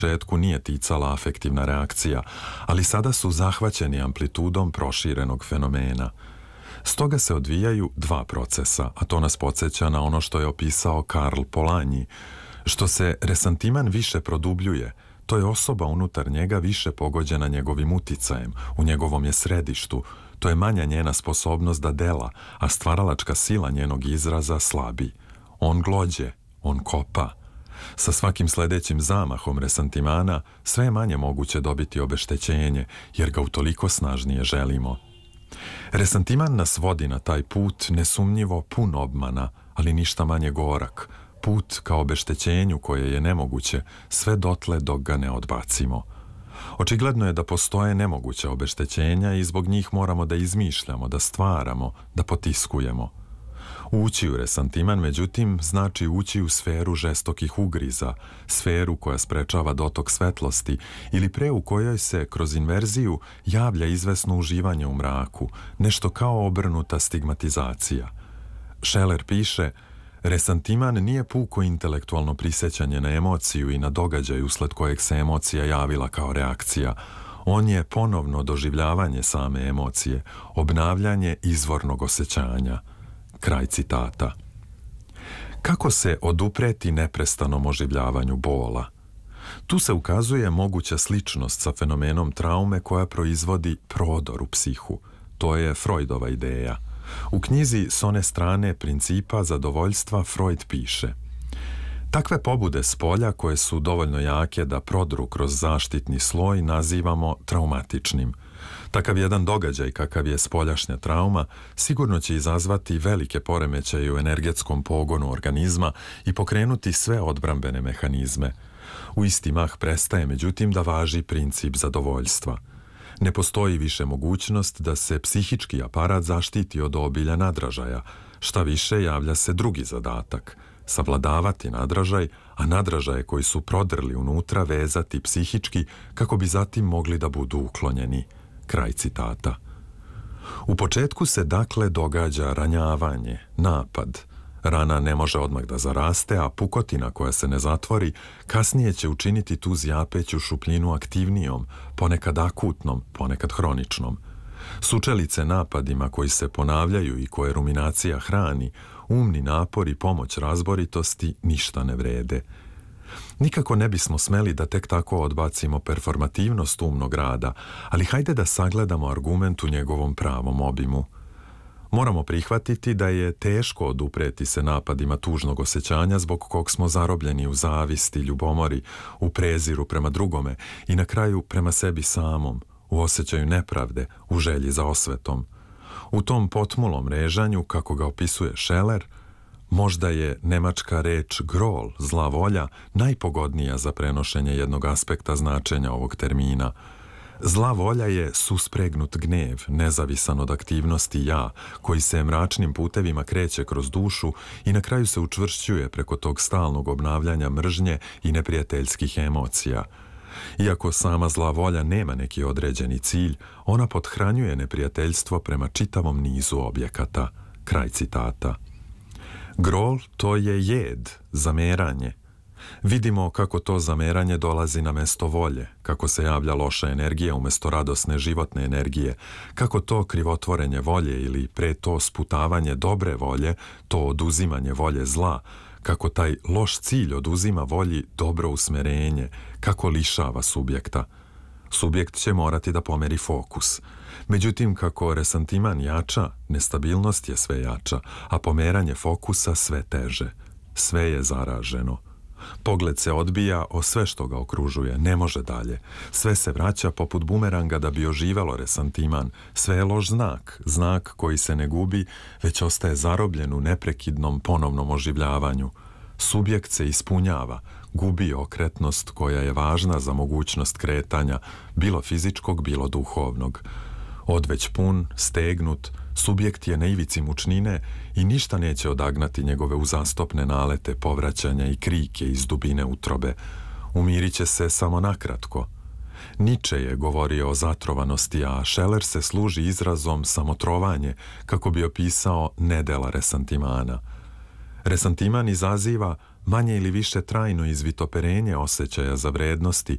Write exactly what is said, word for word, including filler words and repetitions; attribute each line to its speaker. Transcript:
Speaker 1: početku nije ticala afektivna reakcija, ali sada su zahvaćeni amplitudom proširenog fenomena. Stoga se odvijaju dva procesa, a to nas podsjeća na ono što je opisao Karl Polanyi. Što se resantiman više produbljuje, to je osoba unutar njega više pogođena njegovim uticajem, u njegovom je središtu, to je manja njena sposobnost da dela, a stvaralačka sila njenog izraza slabi. On glođe, on kopa. Sa svakim sljedećim zamahom resantimana sve je manje moguće dobiti obeštećenje, jer ga utoliko snažnije želimo. Resantiman nas vodi na taj put nesumnjivo pun obmana, ali ništa manje gorak, put ka obeštećenju koje je nemoguće sve dotle dok ga ne odbacimo. Očigledno je da postoje nemoguća obeštećenja i zbog njih moramo da izmišljamo, da stvaramo, da potiskujemo. Ući u resantiman, međutim, znači ući u sferu žestokih ugriza, sferu koja sprečava dotok svetlosti ili pre u kojoj se kroz inverziju javlja izvesno uživanje u mraku, nešto kao obrnuta stigmatizacija. Scheler piše: resantiman nije puko intelektualno prisjećanje na emociju i na događaj usled kojeg se emocija javila kao reakcija. On je ponovno doživljavanje same emocije, obnavljanje izvornog osjećanja. Kraj citata. Kako se odupreti neprestanom oživljavanju bola? Tu se ukazuje moguća sličnost sa fenomenom traume koja proizvodi prodor u psihu. To je Freudova ideja. U knjizi S one strane principa zadovoljstva Freud piše: takve pobude s polja koje su dovoljno jake da prodru kroz zaštitni sloj nazivamo traumatičnim. Takav jedan događaj kakav je spoljašnja trauma sigurno će izazvati velike poremećaje u energetskom pogonu organizma i pokrenuti sve odbrambene mehanizme. U isti mah prestaje međutim da važi princip zadovoljstva. Ne postoji više mogućnost da se psihički aparat zaštiti od obilja nadražaja, šta više javlja se drugi zadatak – savladavati nadražaj, a nadražaje koji su prodrli unutra vezati psihički kako bi zatim mogli da budu uklonjeni. Kraj citata. U početku se dakle događa ranjavanje, napad. Rana ne može odmah da zaraste, a pukotina koja se ne zatvori kasnije će učiniti tu zjapeću šupljinu aktivnijom, ponekad akutnom, ponekad hroničnom. Sučelice napadima koji se ponavljaju i koje ruminacija hrani, umni napor i pomoć razboritosti ništa ne vrede. Nikako ne bismo smeli da tek tako odbacimo performativnost umnog rada, ali hajde da sagledamo argument u njegovom pravom obimu. Moramo prihvatiti da je teško odupreti se napadima tužnog osjećanja zbog kog smo zarobljeni u zavisti, ljubomori, u preziru prema drugome i na kraju prema sebi samom, u osjećaju nepravde, u želji za osvetom. U tom potmulom režanju, kako ga opisuje Scheler, možda je nemačka reč Groll, zla volja, najpogodnija za prenošenje jednog aspekta značenja ovog termina. Zla volja je suspregnut gnjev, nezavisan od aktivnosti ja, koji se mračnim putevima kreće kroz dušu i na kraju se učvršćuje preko tog stalnog obnavljanja mržnje i neprijateljskih emocija. Iako sama zla volja nema neki određeni cilj, ona pothranjuje neprijateljstvo prema čitavom nizu objekata. Kraj citata. Groll to je jed, zameranje. Vidimo kako to zameranje dolazi na mesto volje, kako se javlja loša energija umjesto radosne životne energije, kako to krivotvorenje volje ili pre to sputavanje dobre volje, to oduzimanje volje zla, kako taj loš cilj oduzima volji dobro usmerenje, kako lišava subjekta. Subjekt će morati da pomeri fokus. Međutim, kako resantiman jača, nestabilnost je sve jača, a pomeranje fokusa sve teže. Sve je zaraženo. Pogled se odbija o sve što ga okružuje, ne može dalje. Sve se vraća poput bumeranga da bi oživelo resantiman. Sve je loš znak, znak koji se ne gubi, već ostaje zarobljen u neprekidnom ponovnom oživljavanju. Subjekt se ispunjava, gubi okretnost koja je važna za mogućnost kretanja, bilo fizičkog, bilo duhovnog. Odveć pun, stegnut, subjekt je na ivici mučnine i ništa neće odagnati njegove uzastopne nalete povraćanja i krike iz dubine utrobe. Umirit će se samo nakratko. Nietzsche je govorio o zatrovanosti, a Scheler se služi izrazom samotrovanje kako bi opisao nedela resantimana. Resantiman izaziva manje ili više trajno izvitoperenje osjećaja za vrednosti